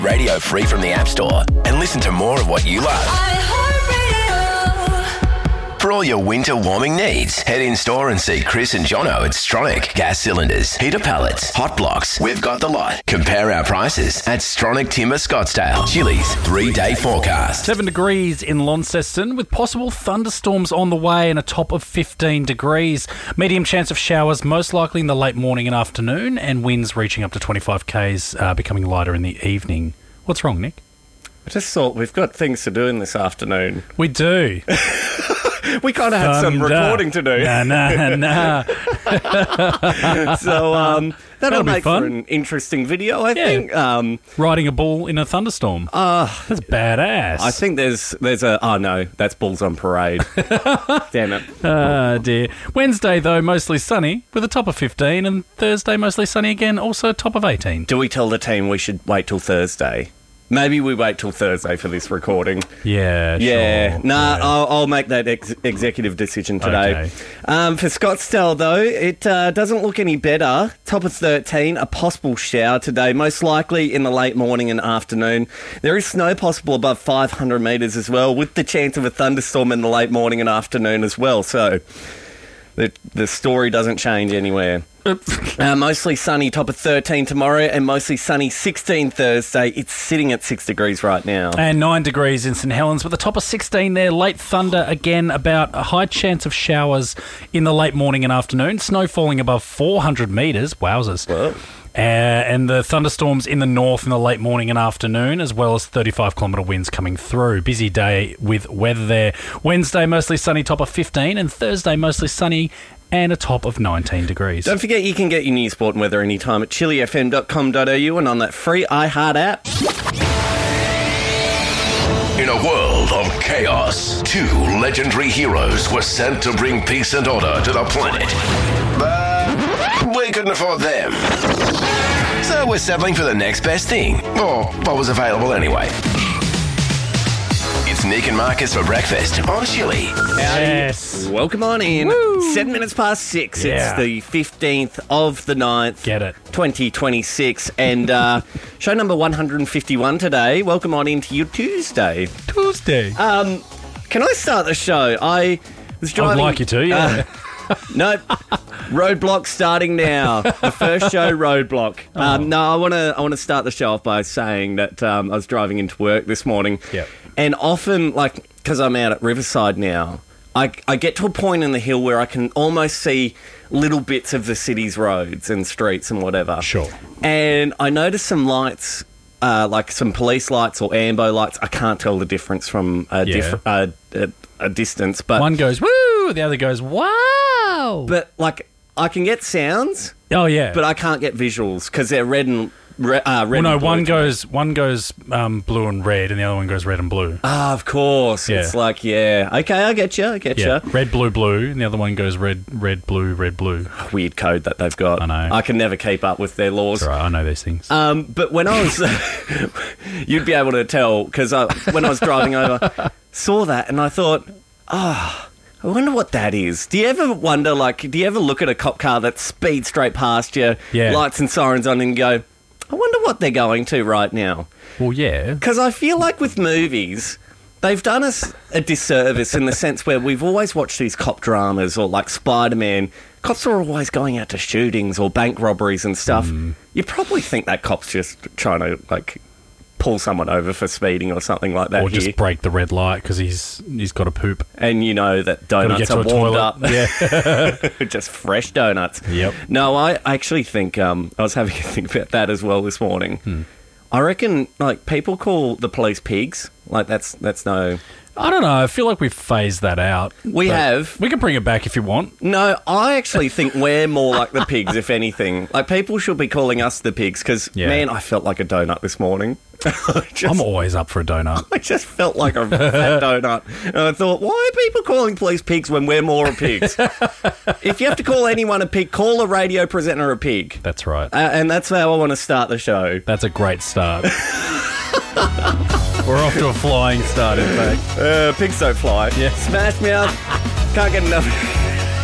Radio free from the App Store and listen to more of what you love. For all your winter warming needs, head in store and see Chris and Jono at Stronach. Gas cylinders, heater pallets, hot blocks. We've got the lot. Compare our prices at Stronach Timber Scottsdale. Chili's 3-day forecast. 7 degrees in Launceston with possible thunderstorms on the way and a top of 15 degrees. Medium chance of showers most likely in the late morning and afternoon, and winds reaching up to 25 k's, becoming lighter in the evening. What's wrong, Nick? I just thought we've got things to do in this afternoon. We do. We kind of had some recording to do. Nah. So that'll be make fun. for an interesting video, I think. Riding a bull in a thunderstorm. That's badass. I think there's a... Oh, no, that's Bulls on Parade. Damn it. Ah, dear. Wednesday, though, mostly sunny with a top of 15, and Thursday, mostly sunny again, also a top of 18. Do we tell the team we should wait till Thursday? Maybe we wait till Thursday for this recording. Yeah, Yeah. sure. Nah, Yeah. I'll make that executive decision today. Okay. For Scottsdale, though, it doesn't look any better. Top of 13, a possible shower today, most likely in the late morning and afternoon. There is snow possible above 500 metres as well, with the chance of a thunderstorm in the late morning and afternoon as well. So the story doesn't change anywhere. Mostly sunny, top of 13 tomorrow, and mostly sunny 16 Thursday. It's sitting at 6 degrees right now. And 9 degrees in St Helens with a top of 16 there. Late thunder again, about a high chance of showers in the late morning and afternoon. Snow falling above 400 metres. Wowzers. Whoa. And the thunderstorms in the north in the late morning and afternoon, as well as 35-kilometre winds coming through. Busy day with weather there. Wednesday, mostly sunny, top of 15, and Thursday, mostly sunny and a top of 19 degrees. Don't forget you can get your news, sport and weather anytime at chilifm.com.au and on that free iHeart app. In a world of chaos, 2 legendary heroes were sent to bring peace and order to the planet. But we couldn't afford them. So we're settling for the next best thing, or what was available anyway. It's Nick and Marcus for breakfast on Chili. Yes. Welcome on in. Woo. 7 minutes past 6. Yeah. It's the 15th of the 9th. Get it. 2026. And show number 151 today. Welcome on into your Tuesday. Tuesday. Can I start the show? I was I'd driving... like you to, yeah. Nope. Roadblock starting now. The first show, Roadblock. No, I want to start the show off by saying that I was driving into work this morning. Yep. And often, like, because I'm out at Riverside now, I get to a point in the hill where I can almost see little bits of the city's roads and streets and whatever. Sure. And I noticed some lights, like some police lights or ambo lights. I can't tell the difference from a distance, but One goes, woo, the other goes, wow. but like I can get sounds, Oh, yeah. but I can't get visuals because they're red and red. Well, no, and blue. one goes blue and red, and the other one goes red and blue. Ah, of course. Yeah. It's like, yeah, okay, I get you. Yeah, red, blue, blue, and the other one goes red, blue, red, blue. Weird code that they've got. I know. I can never keep up with their laws. It's all right, I know these things. But when I was, you'd be able to tell because when I was driving over, saw that and I thought, I wonder what that is. Do you ever wonder, do you ever look at a cop car that speeds straight past you, Yeah. lights and sirens on, and go, I wonder what they're going to right now? Well, yeah. Because I feel like with movies, they've done us a disservice in the sense where we've always watched these cop dramas or like Spider-Man. Cops are always going out to shootings or bank robberies and stuff. You probably think that cop's just trying to, pull someone over for speeding or something like that Or here. just break the red light because he's got to poop. And you know that Gotta donuts get to are a warmed toilet. up. Yeah. Just fresh donuts. Yep. No, I actually think, I was having a think about that as well this morning. I reckon, people call the police pigs. That's no... I don't know. I feel like we've phased that out. We but have. We can bring it back if you want. No, I actually think we're more like the pigs, if anything. People should be calling us the pigs because, Yeah. man, I felt like a donut this morning. I'm always up for a donut. I just felt like a fat donut. And I thought, why are people calling police pigs when we're more pigs? If you have to call anyone a pig, call a radio presenter a pig. That's right. And that's how I want to start the show. That's a great start. We're off to a flying start, in fact. Pigs don't fly. Yeah. Smash Mouth. Can't get enough.